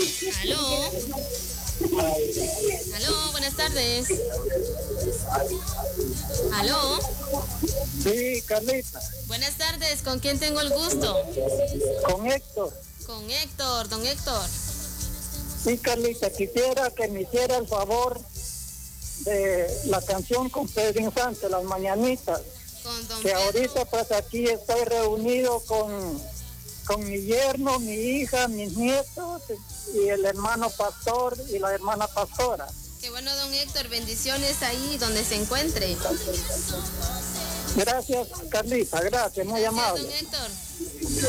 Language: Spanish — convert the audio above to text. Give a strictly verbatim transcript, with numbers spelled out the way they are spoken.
Aló. Aló, buenas tardes. Aló. Sí, Carlita. Buenas tardes, ¿con quién tengo el gusto? Con Héctor. Con Héctor, don Héctor. Sí, Carlita, quisiera que me hiciera el favor de la canción con Pedro Infante, Las Mañanitas. Con don Que Pedro. ahorita pues aquí estoy reunido con, con mi yerno, mi hija, mis nietos y el hermano pastor y la hermana pastora. Qué bueno, don Héctor, bendiciones ahí donde se encuentre. Gracias, Carlita, gracias, muy Gracias, amable. don Héctor.